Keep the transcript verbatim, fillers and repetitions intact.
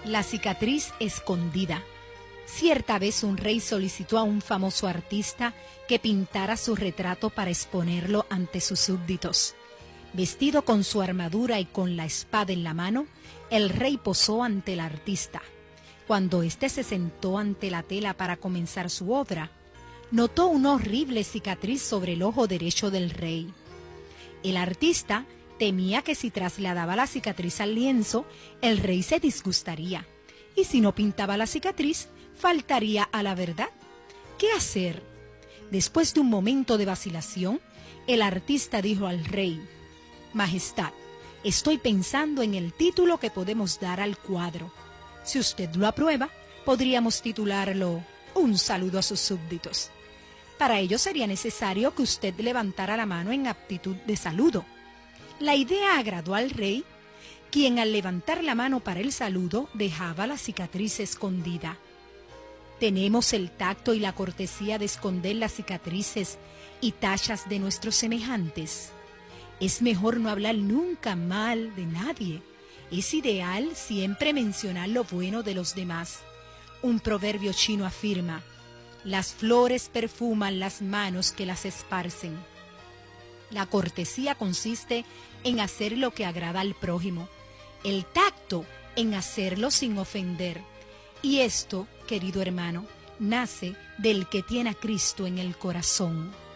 La cicatriz escondida. Cierta vez un rey solicitó a un famoso artista que pintara su retrato para exponerlo ante sus súbditos. Vestido con su armadura y con la espada en la mano, el rey posó ante el artista. Cuando éste se sentó ante la tela para comenzar su obra, notó una horrible cicatriz sobre el ojo derecho del rey. El artista temía que si trasladaba la cicatriz al lienzo, el rey se disgustaría, y si no pintaba la cicatriz, faltaría a la verdad. ¿Qué hacer? Después de un momento de vacilación, el artista dijo al rey: Majestad, estoy pensando en el título que podemos dar al cuadro. Si usted lo aprueba, podríamos titularlo Un saludo a sus súbditos. Para ello sería necesario que usted levantara la mano en actitud de saludo. La idea agradó al rey, quien al levantar la mano para el saludo dejaba la cicatriz escondida. ¿Tenemos el tacto y la cortesía de esconder las cicatrices y tachas de nuestros semejantes? Es mejor no hablar nunca mal de nadie. Es ideal siempre mencionar lo bueno de los demás. Un proverbio chino afirma: las flores perfuman las manos que las esparcen. La cortesía consiste en hacer lo que agrada al prójimo, el tacto en hacerlo sin ofender. Y esto, querido hermano, nace del que tiene a Cristo en el corazón.